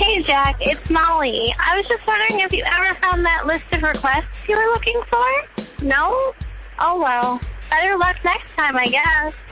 Hey, Jack, it's Molly. I was just wondering if you ever found that list of requests you were looking for? No? Oh, well. Better luck next time, I guess.